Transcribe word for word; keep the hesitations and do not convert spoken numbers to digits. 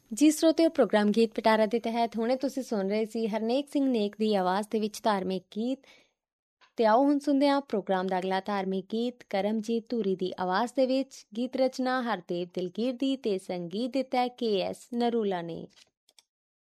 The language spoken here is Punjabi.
ਜੀ ਸਰੋਤਿਓ, ਪ੍ਰੋਗਰਾਮ ਗੀਤ ਪਿਟਾਰਾ ਦੇ ਤਹਿਤ ਹੁਣੇ ਤੁਸੀਂ ਸੁਣ ਰਹੇ ਸੀ ਹਰਨੇਕ ਸਿੰਘ ਨੇਕ ਦੀ ਆਵਾਜ਼ ਦੇ ਵਿੱਚ ਧਾਰਮਿਕ ਗੀਤ। ਤੇ ਆਓ ਹੁਣ ਸੁਣਦੇ ਹਾਂ ਪ੍ਰੋਗਰਾਮ ਦਾ ਅਗਲਾ ਧਾਰਮਿਕ ਗੀਤ ਕਰਮਜੀਤ ਧੂਰੀ ਦੀ ਆਵਾਜ਼ ਦੇ ਵਿੱਚ। ਗੀਤ ਰਚਨਾ ਹਰਦੇਵ ਦਿਲਗੀਰ ਦੀ ਤੇ ਸੰਗੀਤ ਦਿੱਤਾ ਕੇ ਐਸ ਨਰੂਲਾ ਨੇ।